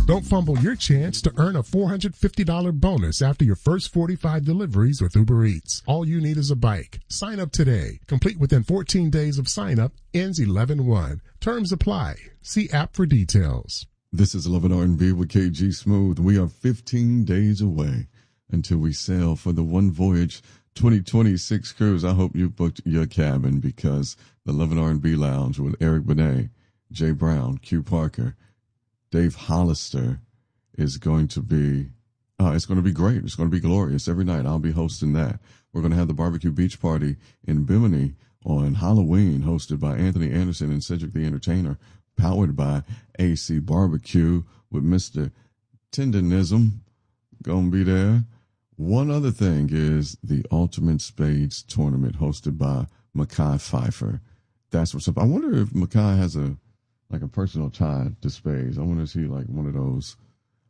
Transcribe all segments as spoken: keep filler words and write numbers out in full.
Don't fumble your chance to earn a four hundred fifty dollars bonus after your first forty-five deliveries with Uber Eats. All you need is a bike. Sign up today. Complete within fourteen days of sign up. Ends eleven one. Terms apply. See app for details. This is eleven R and B with K G Smooth. We are fifteen days away until we sail for the One Voyage twenty twenty-six cruise. I hope you booked your cabin because the eleven R and B Lounge with Eric Benet, Jay Brown, Q Parker, Dave Hollister is going to be, uh, it's going to be great. It's going to be glorious. Every night I'll be hosting that. We're going to have the Barbecue Beach Party in Bimini on Halloween, hosted by Anthony Anderson and Cedric the Entertainer, powered by A C Barbecue with Mister Tendenism. Gonna be there. One other thing is the Ultimate Spades Tournament hosted by Mackay Pfeiffer. That's what's up. I wonder if Mackay has a like a personal tie to spades. I wonder if he's like one of those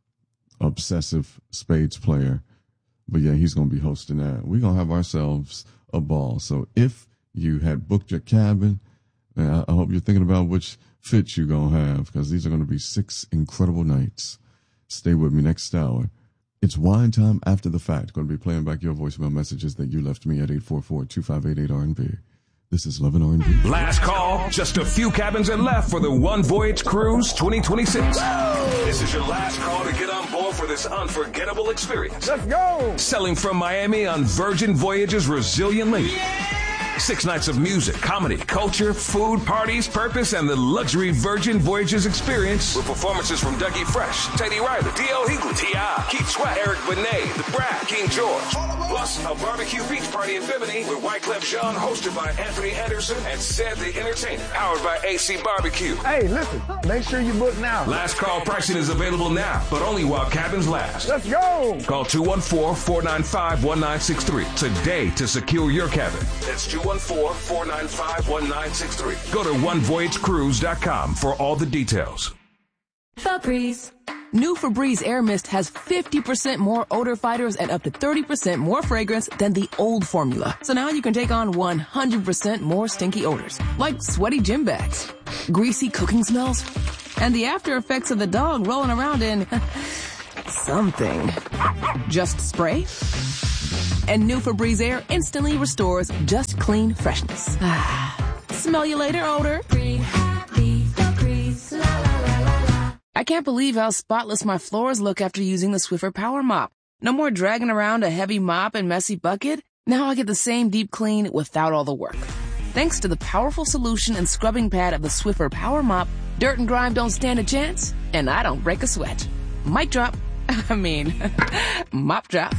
obsessive spades player. But yeah, he's going to be hosting that. We're going to have ourselves a ball. So if you had booked your cabin, I hope you're thinking about which fit you're going to have because these are going to be six incredible nights. Stay with me next hour. It's wine time after the fact. Going to be playing back your voicemail messages that you left me at eight four four, two five eight, eight R and B. This is eleven R and B. Last call. Just a few cabins are left for the One Voyage Cruise twenty twenty-six. This is your last call to get on board for this unforgettable experience. Let's go! Sailing from Miami on Virgin Voyages Resilient Lady. Yeah! Six nights of music, comedy, culture, food, parties, purpose, and the luxury Virgin Voyages experience with performances from Dougie Fresh, Teddy Riley, D L Hughley, T I, Keith Sweat, Eric Benet, The Brat, King George. Plus, a barbecue beach party in Bimini with Wyclef Jean, hosted by Anthony Anderson and Ced the Entertainer, powered by A C Barbecue. Hey, listen, make sure you book now. Last call pricing is available now, but only while cabins last. Let's go! Call two one four, four nine five, one nine six three today to secure your cabin. That's two one four, four nine five, one nine six three. Go to one voyage cruise dot com for all the details. Febreze. New Febreze Air Mist has fifty percent more odor fighters and up to thirty percent more fragrance than the old formula. So now you can take on one hundred percent more stinky odors, like sweaty gym bags, greasy cooking smells, and the after effects of the dog rolling around in something. Just spray, and new Febreze Air instantly restores just clean freshness. Smell you later, odor. I can't believe how spotless my floors look after using the Swiffer Power Mop. No more dragging around a heavy mop and messy bucket. Now I get the same deep clean without all the work. Thanks to the powerful solution and scrubbing pad of the Swiffer Power Mop, dirt and grime don't stand a chance, and I don't break a sweat. Mic drop. I mean, mop drop.